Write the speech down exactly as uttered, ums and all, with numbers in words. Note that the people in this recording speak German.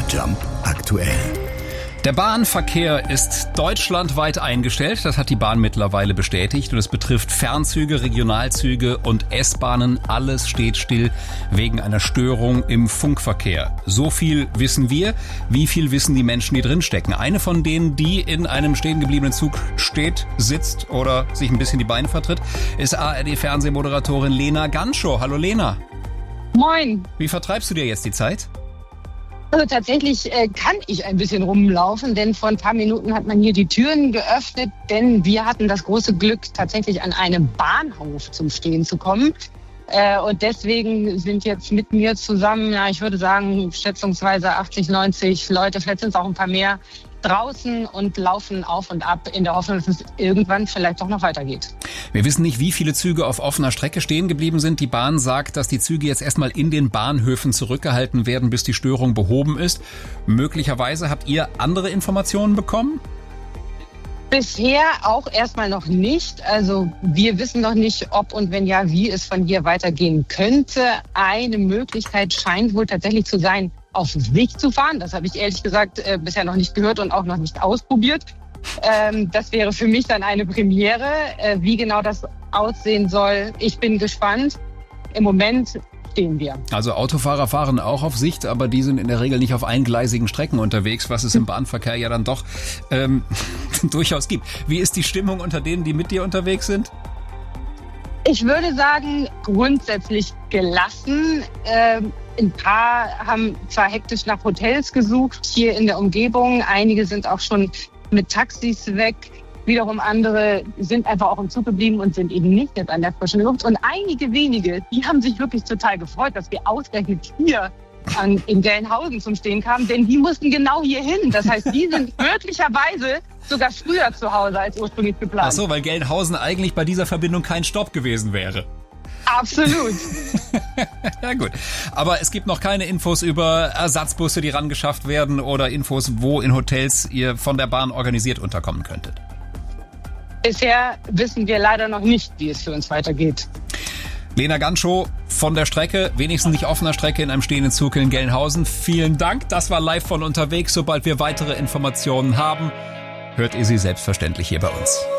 Jump aktuell. Der Bahnverkehr ist deutschlandweit eingestellt, das hat die Bahn mittlerweile bestätigt, und es betrifft Fernzüge, Regionalzüge und S-Bahnen. Alles steht still wegen einer Störung im Funkverkehr. So viel wissen wir. Wie viel wissen die Menschen, die drinstecken? Eine von denen, die in einem stehen gebliebenen Zug steht, sitzt oder sich ein bisschen die Beine vertritt, ist A R D-Fernsehmoderatorin Lena Ganschow. Hallo Lena. Moin. Wie vertreibst du dir jetzt die Zeit? Also tatsächlich äh, kann ich ein bisschen rumlaufen, denn vor ein paar Minuten hat man hier die Türen geöffnet, denn wir hatten das große Glück, tatsächlich an einem Bahnhof zum Stehen zu kommen. Äh, und deswegen sind jetzt mit mir zusammen, ja, ich würde sagen, schätzungsweise achtzig, neunzig Leute, vielleicht sind es auch ein paar mehr, draußen und laufen auf und ab in der Hoffnung, dass es irgendwann vielleicht doch noch weitergeht. Wir wissen nicht, wie viele Züge auf offener Strecke stehen geblieben sind. Die Bahn sagt, dass die Züge jetzt erstmal in den Bahnhöfen zurückgehalten werden, bis die Störung behoben ist. Möglicherweise habt ihr andere Informationen bekommen? Bisher auch erstmal noch nicht. Also wir wissen noch nicht, ob und wenn ja, wie es von hier weitergehen könnte. Eine Möglichkeit scheint wohl tatsächlich zu sein, auf Sicht zu fahren. Das habe ich ehrlich gesagt äh, bisher noch nicht gehört und auch noch nicht ausprobiert. Ähm, das wäre für mich dann eine Premiere. Äh, wie genau das aussehen soll, ich bin gespannt. Im Moment stehen wir. Also Autofahrer fahren auch auf Sicht, aber die sind in der Regel nicht auf eingleisigen Strecken unterwegs, was es im Bahnverkehr ja dann doch ähm, durchaus gibt. Wie ist die Stimmung unter denen, die mit dir unterwegs sind? Ich würde sagen, grundsätzlich gelassen. Ähm, ein paar haben zwar hektisch nach Hotels gesucht hier in der Umgebung. Einige sind auch schon mit Taxis weg. Wiederum andere sind einfach auch im Zug geblieben und sind eben nicht jetzt an der frischen Luft. Und einige wenige, die haben sich wirklich total gefreut, dass wir ausgerechnet hier an, in Gelnhausen zum Stehen kamen. Denn die mussten genau hier hin. Das heißt, die sind möglicherweise sogar früher zu Hause als ursprünglich geplant. Ach so, weil Gelnhausen eigentlich bei dieser Verbindung kein Stopp gewesen wäre. Absolut. Ja gut, aber es gibt noch keine Infos über Ersatzbusse, die rangeschafft werden, oder Infos, wo in Hotels ihr von der Bahn organisiert unterkommen könntet. Bisher wissen wir leider noch nicht, wie es für uns weitergeht. Lena Ganschow von der Strecke, wenigstens nicht offener Strecke, in einem stehenden Zug in Gelnhausen. Vielen Dank, das war live von unterwegs. Sobald wir weitere Informationen haben, hört ihr sie selbstverständlich hier bei uns.